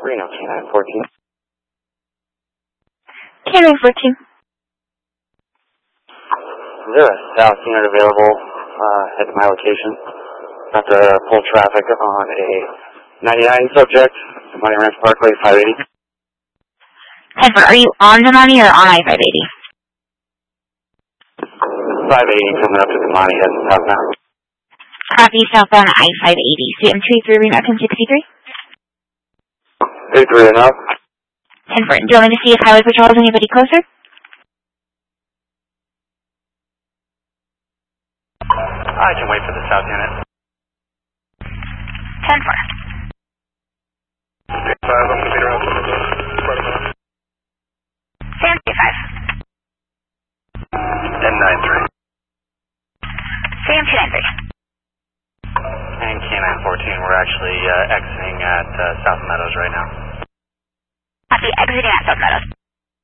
Reno, K9 14. K9 14. Is there a south unit available at my location? Got to pull traffic on a 99 subject, Money Ranch Parkway, 580. Are you on the money or on I-580? 580 coming up to the money heading southbound. Copy southbound I-580. CM23 Reno 1063. 83 enough. 10-4. Do you want me to see if Highway Patrol has anybody closer? I can wait for the south unit. 10-4. 5 on the meter up. Sam 5. N93. Sam 293. And K9 14, we're actually exiting at South Meadows right now. Copy, exiting at South Meadows.